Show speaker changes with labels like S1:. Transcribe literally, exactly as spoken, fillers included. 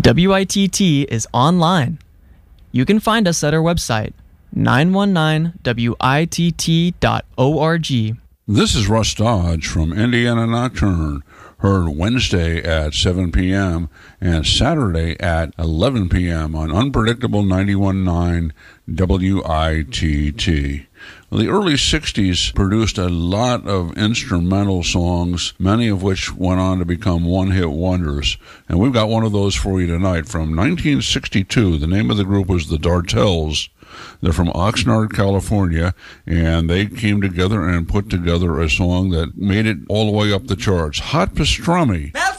S1: W I T T is online. You can find us at our website, nine one nine W I T T dot org.
S2: This is Russ Dodge from Indiana Nocturne, heard Wednesday at seven p.m. and Saturday at eleven p.m. on Unpredictable ninety-one point nine W I T T. The early sixties produced a lot of instrumental songs, many of which went on to become one-hit wonders. And we've got one of those for you tonight from nineteen sixty-two. The name of the group was the Dartels. They're from Oxnard, California, and they came together and put together a song that made it all the way up the charts. Hot Pastrami.